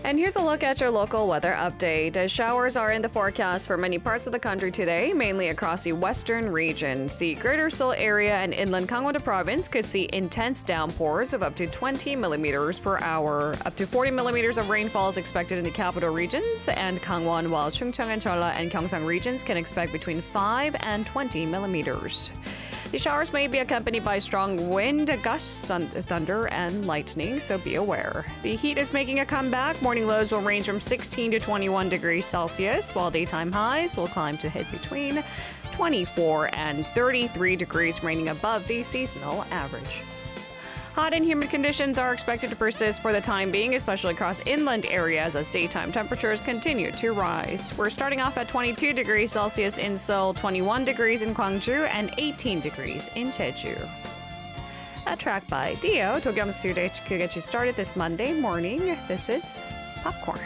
And here's a look at your local weather update. Showers are in the forecast for many parts of the country today, mainly across the western regions. The Greater Seoul area and inland Gangwon province could see intense downpours of up to 20 millimeters per hour. Up to 40 millimeters of rainfall is expected in the capital regions and Gangwon, while Chungcheong and Jeolla and Gyeongsang regions can expect between 5 and 20 millimeters. The showers may be accompanied by strong wind, gusts, thunder, and lightning, so be aware. The heat is making a comeback. Morning lows will range from 16 to 21 degrees Celsius, while daytime highs will climb to hit between 24 and 33 degrees, remaining above the seasonal average. Hot and humid conditions are expected to persist for the time being, especially across inland areas as daytime temperatures continue to rise. We're starting off at 22 degrees Celsius in Seoul, 21 degrees in Gwangju, and 18 degrees in Jeju. A track by Dio, Togyam Sude to get you started this Monday morning. This is Popcorn.